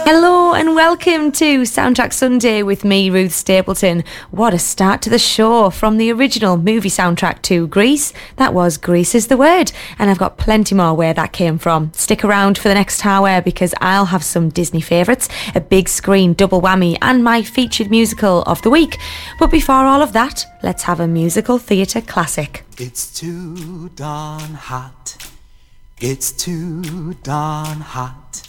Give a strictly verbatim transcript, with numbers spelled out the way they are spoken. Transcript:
Hello and welcome to Soundtrack Sunday with me, Ruth Stapleton. What a start to the show from the original movie soundtrack to Grease. That was Grease is the Word, and I've got plenty more where that came from. Stick around for the next hour because I'll have some Disney favourites, a big screen double whammy and my featured musical of the week. But before all of that, let's have a musical theatre classic. It's too darn hot. It's too darn hot.